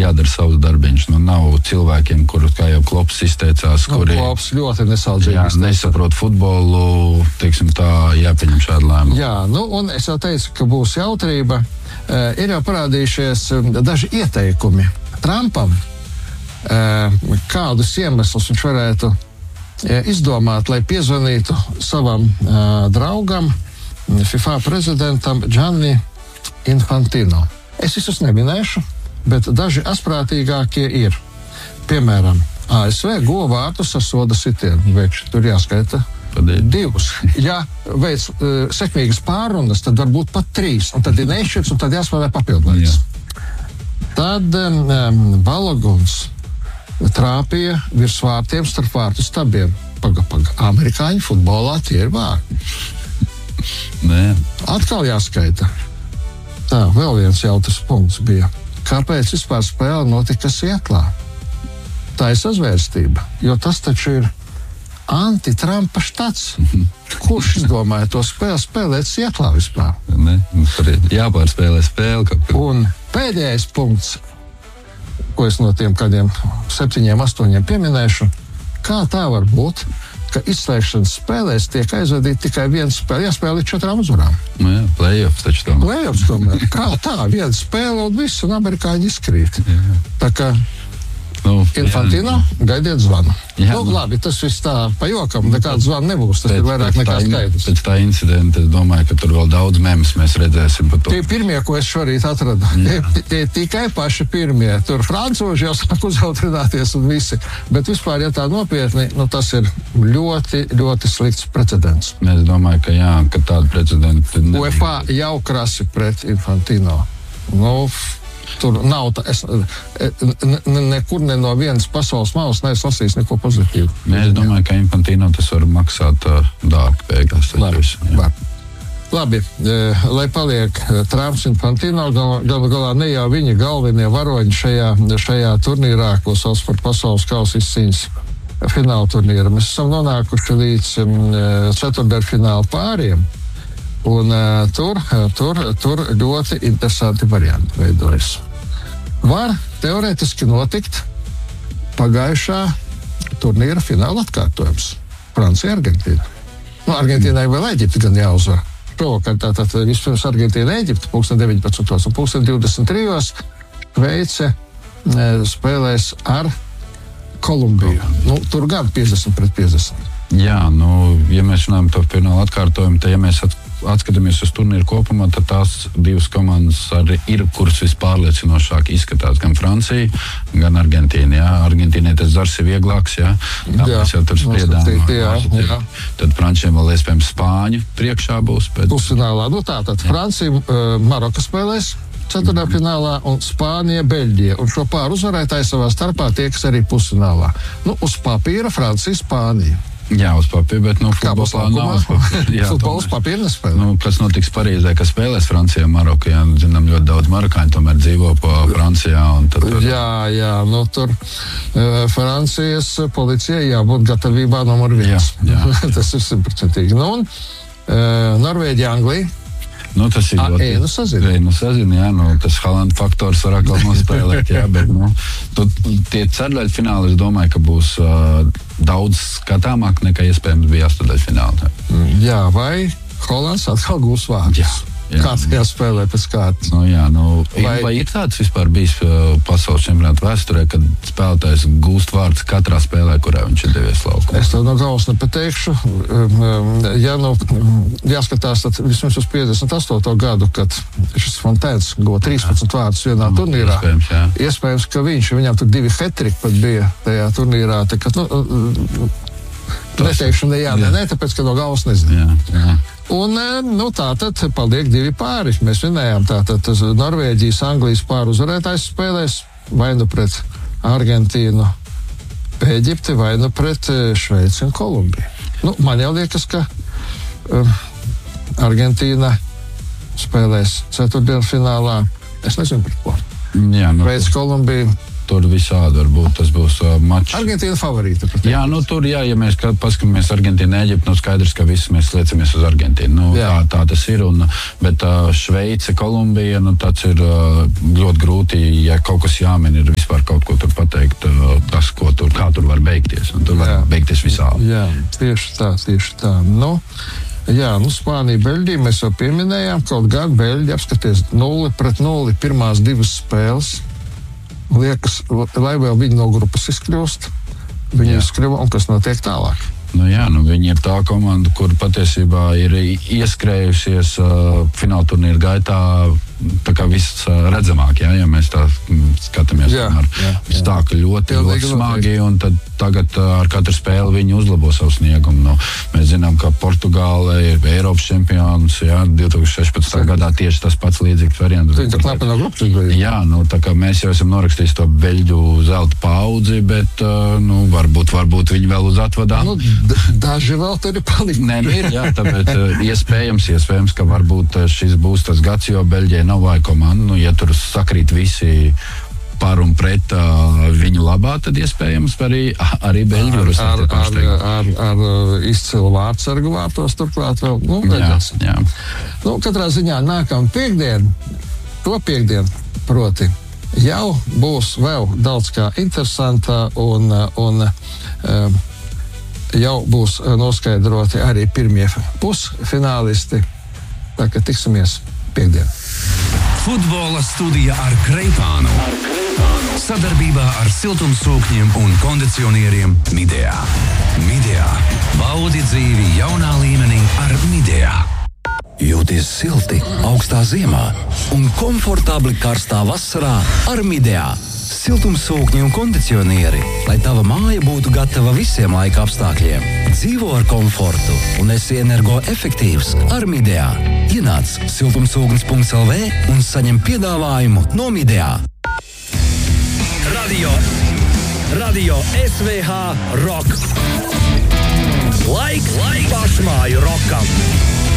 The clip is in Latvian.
jādara savs darbiņš. Nu, nav cilvēkiem, kurus, kā jau Klops izteicās, kuri Klops ļoti nesaudzīgi nesaprot futbolu, teiksim tā, jāpieņem šādu lēmumu. Jā, nu, un es jau teicu, ka būs jautrība. Ir jau parādījušies daži ieteikumi Trumpam, kādus iemeslus viņš varētu izdomāt, lai piezvanītu savam draugam, FIFA prezidentam Gianni Infantino. Es visus neminēšu, bet daži asprātīgākie ir. Piemēram, ASV guva vārtus ar soda sitienu. Tur jāskaita 2. Ja veic sekmīgas pārunas, tad varbūt pat 3. Un tad ir nešķirts, un tad jāspēlē papildlaiks. Tad Baloguns trāpīja virs vārtiem starp vārtu stabiem. Paga. Amerikāņu futbolā tie ir vārti. Nē. Atkal jāskaita. Tā, vēl viens jautrs punkts bija. Kāpēc vispār spēle notika Sietlā? Tā ir sazvērstība, jo tas taču ir anti-Trumpa štats. Kurš izdomāja to spēlēt Sietlā vispār? Ne, jāpārspēlē spēle. Un pēdējais punkts, ko es no tiem kādiem 7, 8 pieminēšu, kā tā var būt, ka izslēgšanas spēlēs tiek aizvadīta tikai viena spēle. Jāspēlē 4 uzvarām. Jā, play-offs taču tomēr. Play-offs tomēr. Kā tā? Viena spēle un viss, un amerikāņi izkrīt. Jā. Tā kā Infantino, gaidiet zvanu. Jā, labi, tas viss tā pa jokam, nekāds zvanu nebūs. Tas ir vairāk nekā skaidrs. Pēc tā incidenta, es domāju, ka tur vēl daudz memes mēs redzēsim par to. Tie pirmie, ko es šorīt atradu, tie tikai paši pirmie. Tur francūži jau sāk uzjautrināties un visi. Bet vispār, ja tā nopietni, tas ir ļoti, ļoti slikts precedents. Es domāju, ka jā, ka tāda precedenta... UEFA jau krasi pret Infantino. Tur nav tā, nekur ne no vienas pasaules malas neesmu lasījis neko pozitīvu. Es domāju, ka Infantino tas var maksāt dārgi beigās. Labi, lai paliek Trumps Infantino, galā ne jau viņi galvenie varoņi šajā turnīrā, ko sauc par pasaules kausa izcīņas fināla turnīra. Mēs esam nonākuši līdz ceturtdaļfināla pāriem. Un tur ļoti interesanti varianti veidojas. Var teorētiski notikt pagājušā turnīra fināla atkārtojums. Francija, Argentīna. Argentīnai vēl Eģipte gan jāuzvar. Šovakar tātad vispirms Argentīna, Eģipte 19. un 23. Šveice spēlēs ar Kolumbiju. Tur gan 50-50. Jā, ja mēs runājam par fināla atkārtojumu, tad ja mēs atskatāmies uz turnīru kopumā, tad tās divas komandas arī ir, kuras vispārliecinošāk izskatās, gan Francija, gan Argentīna. Jā. Argentīnai tas zars ir vieglāks, jā. Mēs jau tur spriedām. Tad Frančiem vēl iespējams Spāņu priekšā būs. Pusfinālā. Tātad Francija, Maroka spēlēs ceturtdaļfinālā un Spānija, Beļģija. Un šo pāru uzvarētāji savā starpā tiekas arī pusfinālā. Uz papīra Francija, Spānija. Jā, uz papīra, bet futbolā nav. Futbols papīra nespēlē. Kas notiks Parīzē, kas spēlēs Francijā, Marokā? Zinām, ļoti daudz marokāņu tomēr dzīvo pa Francijā. Jā, tur Francijas policijai jābūt gatavībā numur 1. Jā. Tas ir 100%. Norvēģija, Anglija. Tas ir sazina, jā, tas Haaland faktors var atkal nospēlēt, jā, bet, tie ceturtdaļfināli, es domāju, ka būs daudz skatāmāk nekā iespējams bija astoņdaļfināli. Jā, vai Haalands atkal gūs vārdus? Kāds jāspēlē pēc kārtas? Vai ir tāds vispār bijis pasaules čempionāta vēsturē, kad spēlētājs gūst vārdus katrā spēlē, kurā viņš ir devies laukumā? Es tev no galvas nepateikšu. Jāskatās tad vismaz uz 58. gadu, kad šis Fontēns guva 13 vārdus vienā turnīrā. Iespējams, ka viņam tur 2 hat-triki pat bija tajā turnīrā. Neteikšu ne, tāpēc, ka no galvas nezinu. Jā. Un tātad paliek 2 pāri. Mēs vinējām tātad Norvēģijas, Anglijas pāru uzvarētājs spēlēs vai pret Argentīnu, Eģipti vai pret Šveici un Kolumbiju. Man jau liekas, ka Argentīna spēlēs ceturtdienu finālā. Es nezinu par ko. Jā, Šveici, Kolumbiju. tur visādi varbūt tas būs mačs. Argentīna favorīta. Jā, tur, ja mēs paskatāmies Argentīnu, Eģiptu, skaidrs, ka visi mēs liecamies uz Argentīnu. Tā tas ir, bet Šveice, Kolumbija, tāds ir ļoti grūti, ja kaut kas jāmin, ir vispār kaut ko tur pateikt, tas, kā tur var beigties. Un tur var beigties visādi. Jā, tieši tā. Spānija, Beļģija mēs jau pieminējām, kaut gan Beļģi apskaties 0-0 pirmās divas spēles. Liekas, lai vēl viņi no grupas izkļūst, viņi izkļuva un kas notiek tālāk. Viņi ir tā komanda, kur patiesībā ir ieskrējusies fināla turnīra gaitā tā kā viss redzamāk, ja mēs tā skatāmies. Viss tā, ka ļoti smagi, un tagad ar katru spēli viņi uzlabo savu sniegumu. Mēs zinām, ka Portugāle ir Eiropas čempions, 2016. gadā tieši tas pats līdzīgs variants. Viņi tā knapi no grupas izglīja. Jā, tā kā mēs jau esam norakstījuši to Beļģu zelta paudzi, bet varbūt viņi vēl uz atvadām. Daži vēl tur ir palikuši. Tāpēc iespējams, ka varbūt šis būs tas gads, jo Beļģija nav vāja komanda. Ja tur sakrīt visi par un pret viņu labā, tad iespējams arī Beļģi var uzstāties. Ar izcilu vārdsargu vārtos turklāt vēl. Jā. Katrā ziņā nākamā piekdiena, proti, jau būs vēl daudz kā interesantā un jau būs noskaidroti arī pirmie pusfinālisti. Tā kā tiksimies piekdien. Futbola studija ar Kreipānu. Sadarbībā ar siltumsūkņiem un kondicionieriem Midea. Baudi dzīvi jaunā līmenī ar Midea. Jūties silti augstā ziemā un komfortabli karstā vasarā ar Midea. Siltumsūkņi un kondicionieri, lai tava māja būtu gatava visiem laika apstākļiem. Dzīvo ar komfortu un esi energoefektīvs ar Midea. Ienāc siltumsūknis.lv un saņem piedāvājumu no Midea. Radio SVH Rock. Laiks